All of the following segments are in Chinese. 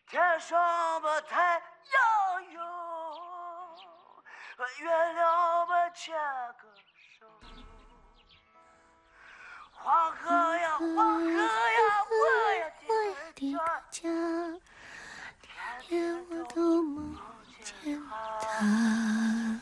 天上的太阳哟，月亮把牵个手。黄河呀，黄河呀，我的家，天我都梦见他。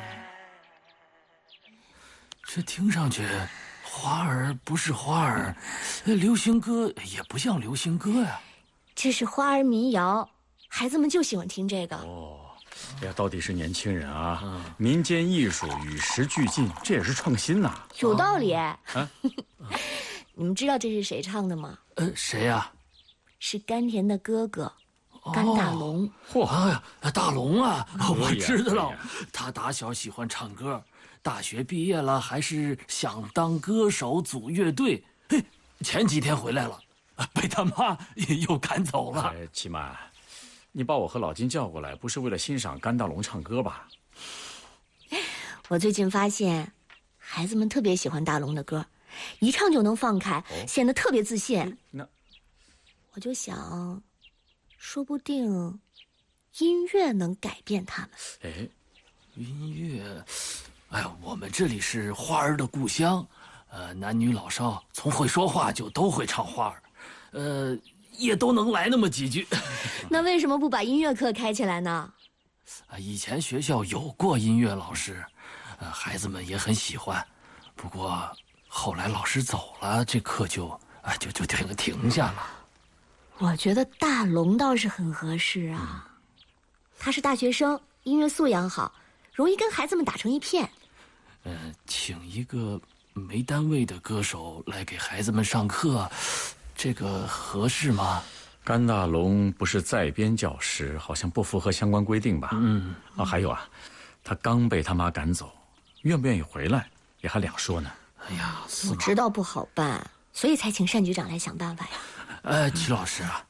这听上去，花儿不是花儿，流行歌也不像流行歌呀。 这是花儿民谣，孩子们就喜欢听这个。 哦，哎呀，到底是年轻人啊！民间艺术与时俱进，这也是创新呐。 有道理。你们知道这是谁唱的吗？ 谁呀？ 是甘甜的哥哥，甘大龙。 哎呀，大龙啊，我知道了， 呀他打小喜欢唱歌，大学毕业了还是想当歌手组乐队。嘿，前几天回来了，被他妈又赶走了。 齐曼，你把我和老金叫过来，不是为了欣赏甘大龙唱歌吧？ 我最近发现，孩子们特别喜欢大龙的歌，一唱就能放开，显得特别自信。我就想，说不定音乐能改变他们。 哎， 音乐，哎呀，我们这里是花儿的故乡，男女老少从会说话就都会唱花儿，也都能来那么几句。 那为什么不把音乐课开起来呢？ 以前学校有过音乐老师，孩子们也很喜欢，不过后来老师走了，这课就停下了。 我觉得大龙倒是很合适啊，他是大学生，音乐素养好，容易跟孩子们打成一片。 请一个没单位的歌手来给孩子们上课，这个合适吗？ 甘大龙不是在编教师，好像不符合相关规定吧？还有啊，他刚被他妈赶走，愿不愿意回来也还两说呢。 哎呀， 我知道不好办，所以才请单局长来想办法呀。 齐老师啊，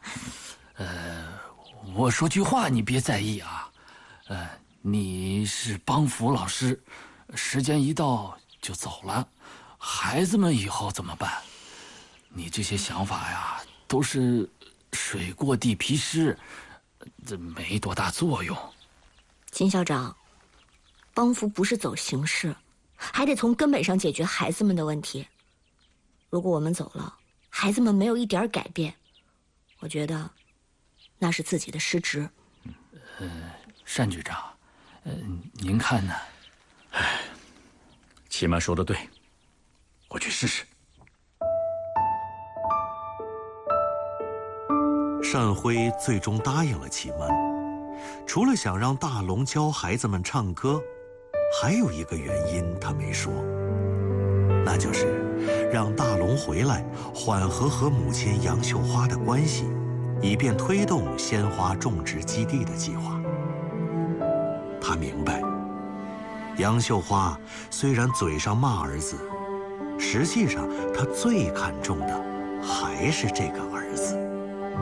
我说句话你别在意啊，你是帮扶老师，时间一到就走了，孩子们以后怎么办？你这些想法呀，都是水过地皮湿，这没多大作用。 金校长，帮扶不是走形式，还得从根本上解决孩子们的问题。如果我们走了，孩子们没有一点改变，我觉得那是自己的失职。 单局长，您看呢？ 齐曼说的对，我去试试。 单辉最终答应了齐曼，除了想让大龙教孩子们唱歌，还有一个原因他没说，那就是让大龙回来缓和和母亲杨秀花的关系，以便推动鲜花种植基地的计划。他明白，杨秀花虽然嘴上骂儿子，实际上她最看重的还是这个儿子。